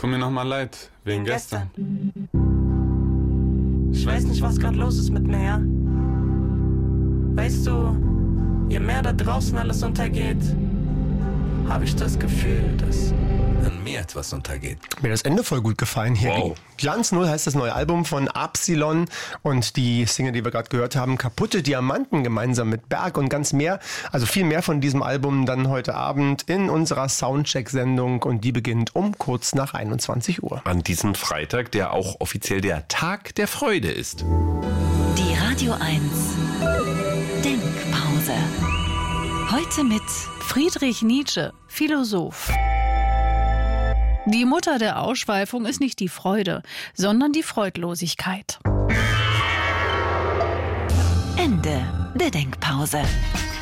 Tut mir nochmal leid, wegen gestern. Ich weiß nicht, was gerade los ist mit mir, ja? Weißt du, je mehr da draußen alles untergeht, habe ich das Gefühl, dass an mir etwas untergeht. Mir das Ende voll gut gefallen hier. Wow. Glanz Null heißt das neue Album von Absilon und die Single, die wir gerade gehört haben, Kaputte Diamanten, gemeinsam mit Berg und ganz mehr, also viel mehr von diesem Album dann heute Abend in unserer Soundcheck-Sendung und die beginnt um kurz nach 21 Uhr. An diesem Freitag, der auch offiziell der Tag der Freude ist. Die Radio 1 Denkpause. Heute mit Friedrich Nietzsche, Philosoph. Die Mutter der Ausschweifung ist nicht die Freude, sondern die Freudlosigkeit. Ende der Denkpause.